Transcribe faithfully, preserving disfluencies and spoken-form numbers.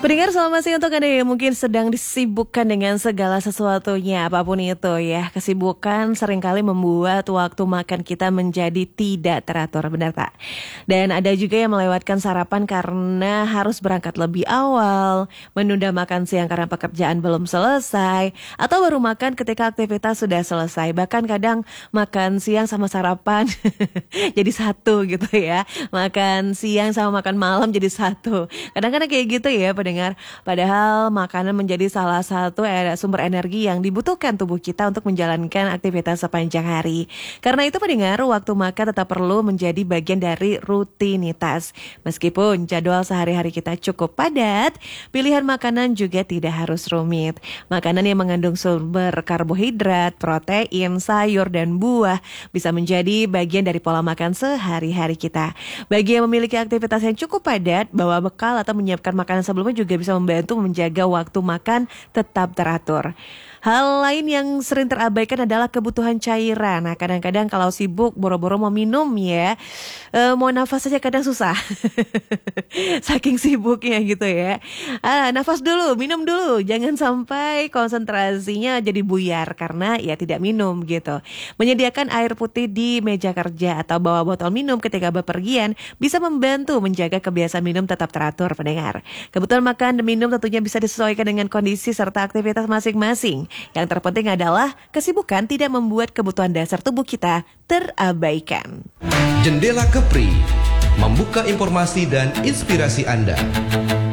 Pendengar, selamat siang untuk Anda yang mungkin sedang disibukkan dengan segala sesuatunya, apapun itu ya. Kesibukan seringkali membuat waktu makan kita menjadi tidak teratur, benar tak? Dan ada juga yang melewatkan sarapan karena harus berangkat lebih awal, menunda makan siang karena pekerjaan belum selesai, atau baru makan ketika aktivitas sudah selesai. Bahkan kadang makan siang sama sarapan jadi satu gitu ya. Makan siang sama makan malam jadi satu. Kadang-kadang kayak gitu ya, pendengar. Padahal makanan menjadi salah satu sumber energi yang dibutuhkan tubuh kita untuk menjalankan aktivitas sepanjang hari. Karena itu pendengar, waktu makan tetap perlu menjadi bagian dari rutinitas. Meskipun jadwal sehari-hari kita cukup padat, pilihan makanan juga tidak harus rumit. Makanan yang mengandung sumber karbohidrat, protein, sayur, dan buah bisa menjadi bagian dari pola makan sehari-hari kita. Bagi yang memiliki aktivitas yang cukup padat, bawa bekal atau menyiapkan makanan sebelumnya juga bisa membantu menjaga waktu makan tetap teratur. Hal lain yang sering terabaikan adalah kebutuhan cairan. Nah, kadang-kadang kalau sibuk boro-boro mau minum ya, e, mau nafas saja kadang susah. Saking sibuknya gitu ya. Ah, nafas dulu, minum dulu. Jangan sampai konsentrasinya jadi buyar karena ya tidak minum gitu. Menyediakan air putih di meja kerja atau bawa botol minum ketika bepergian bisa membantu menjaga kebiasaan minum tetap teratur, pendengar. Kebutuhan makan dan minum tentunya bisa disesuaikan dengan kondisi serta aktivitas masing-masing. Yang terpenting adalah kesibukan tidak membuat kebutuhan dasar tubuh kita terabaikan. Jendela Kepri, membuka informasi dan inspirasi Anda.